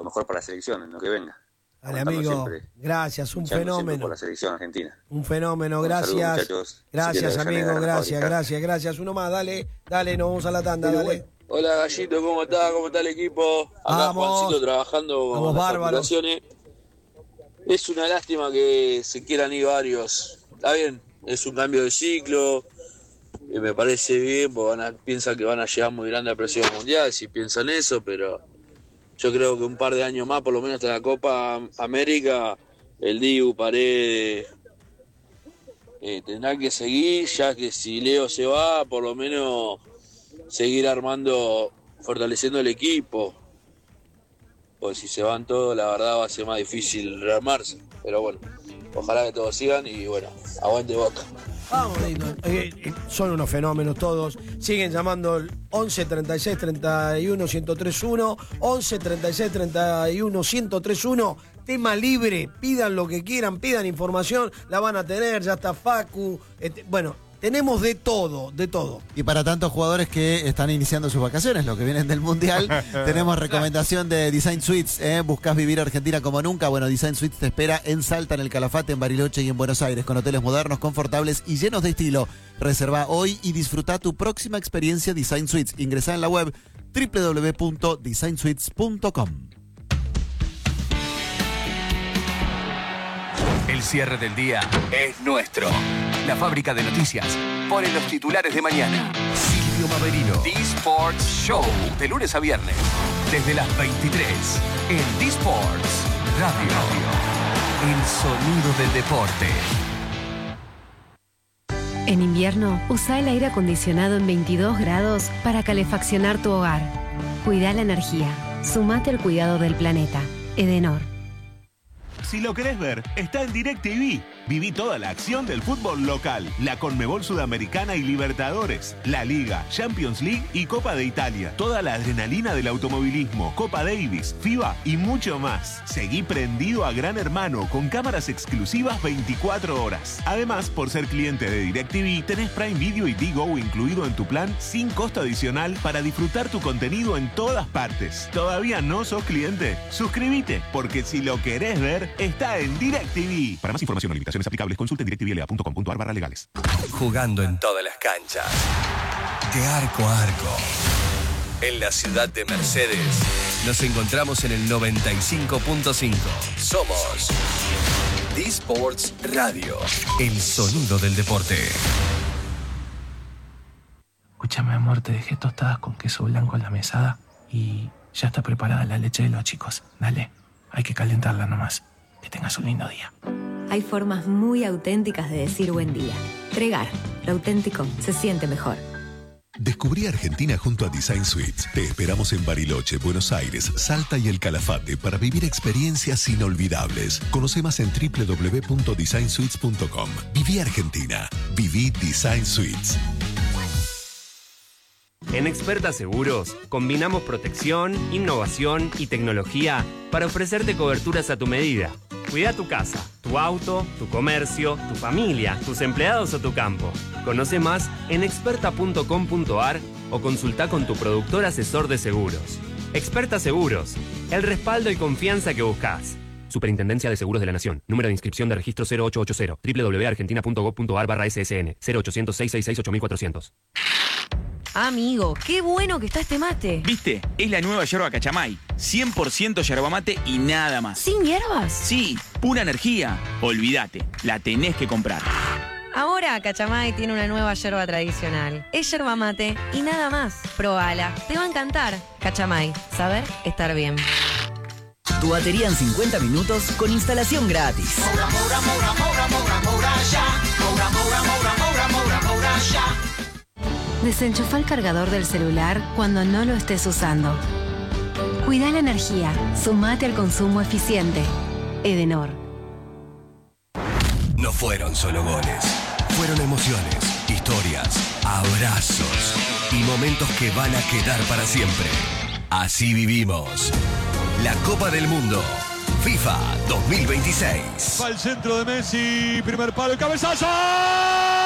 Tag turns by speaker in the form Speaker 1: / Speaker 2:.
Speaker 1: mejor para la selección en lo que venga.
Speaker 2: Dale, amigo, gracias, un fenómeno.
Speaker 1: Por la selección argentina.
Speaker 2: Un fenómeno, gracias.
Speaker 1: Saludos,
Speaker 2: gracias, amigo, gracias. Uno más, dale, nos vamos a la tanda, dale.
Speaker 3: Hola, Gallito, ¿cómo está el equipo? Acá
Speaker 2: Vamos.
Speaker 3: Juancito trabajando con las aplicaciones. Es una lástima que se quieran ir varios. Está bien, es un cambio de ciclo. Me parece bien, porque piensan que van a llegar muy grande al próximo mundial, si piensan eso, pero yo creo que un par de años más, por lo menos hasta la Copa América, el Dibu, Paredes, tendrá que seguir, ya que si Leo se va, por lo menos seguir armando, fortaleciendo el equipo. Pues si se van todos, la verdad va a ser más difícil rearmarse. Pero bueno, ojalá que todos sigan y bueno, aguante Boca.
Speaker 2: Vamos, son unos fenómenos todos. Siguen llamando el 11 36 31 1031, 11 36 31 1031. Tema libre, pidan lo que quieran, pidan información, la van a tener, ya está Facu. Bueno, tenemos de todo.
Speaker 4: Y para tantos jugadores que están iniciando sus vacaciones, los que vienen del Mundial, tenemos recomendación de Design Suites. ¿Buscas vivir Argentina como nunca? Bueno, Design Suites te espera en Salta, en el Calafate, en Bariloche y en Buenos Aires, con hoteles modernos, confortables y llenos de estilo. Reserva hoy y disfruta tu próxima experiencia Design Suites. Ingresá en la web www.designsuites.com.
Speaker 5: El cierre del día es nuestro. La fábrica de noticias pone los titulares de mañana. Silvio Maverino. D-Sports Show. De lunes a viernes. Desde las 23. En D-Sports Radio. El sonido del deporte.
Speaker 6: En invierno, usa el aire acondicionado en 22 grados para calefaccionar tu hogar. Cuida la energía. Sumate al cuidado del planeta. Edenor.
Speaker 7: Si lo querés ver, está en DirecTV. Viví toda la acción del fútbol local, la Conmebol Sudamericana y Libertadores, la Liga, Champions League y Copa de Italia. Toda la adrenalina del automovilismo, Copa Davis, FIBA y mucho más. Seguí prendido a Gran Hermano con cámaras exclusivas 24 horas. Además, por ser cliente de DirecTV, tenés Prime Video y Digo incluido en tu plan sin costo adicional para disfrutar tu contenido en todas partes. ¿Todavía no sos cliente? Suscríbete, porque si lo querés ver, está en DirecTV. Para más información o limitaciones aplicables, consulte en directvla.com.ar/legales.
Speaker 5: Jugando en todas las canchas. De arco a arco. En la ciudad de Mercedes, nos encontramos en el 95.5. Somos D-Sports Radio. El sonido del deporte.
Speaker 8: Escúchame, amor, te dejé tostadas con queso blanco en la mesada y ya está preparada la leche de los chicos. Dale, hay que calentarla nomás. Que tengas un lindo día.
Speaker 9: Hay formas muy auténticas de decir buen día. Tregar, lo auténtico se siente mejor.
Speaker 10: Descubrí Argentina junto a Design Suites. Te esperamos en Bariloche, Buenos Aires, Salta y el Calafate para vivir experiencias inolvidables. Conoce más en www.designsuites.com. Viví Argentina. Viví Design Suites.
Speaker 11: En Experta Seguros, combinamos protección, innovación y tecnología para ofrecerte coberturas a tu medida. Cuida tu casa, tu auto, tu comercio, tu familia, tus empleados o tu campo. Conoce más en experta.com.ar o consulta con tu productor asesor de seguros. Experta Seguros, el respaldo y confianza que buscas. Superintendencia de Seguros de la Nación. Número de inscripción de registro 0880. www.argentina.gov.ar/SSN 0800 666 8400.
Speaker 12: Amigo, qué bueno que está este mate.
Speaker 13: ¿Viste? Es la nueva yerba Cachamay. 100% yerba mate y nada más.
Speaker 12: ¿Sin hierbas?
Speaker 13: Sí, pura energía. Olvídate, la tenés que comprar.
Speaker 12: Ahora Cachamay tiene una nueva yerba tradicional. Es yerba mate y nada más. Probala, te va a encantar. Cachamay, saber estar bien.
Speaker 14: Tu batería en 50 minutos con instalación gratis.
Speaker 6: Desenchufa el cargador del celular cuando no lo estés usando. Cuida la energía. Sumate al consumo eficiente. Edenor.
Speaker 5: No fueron solo goles. Fueron emociones, historias, abrazos y momentos que van a quedar para siempre. Así vivimos la Copa del Mundo FIFA 2026.
Speaker 15: Va al centro de Messi, primer palo, el cabezazo.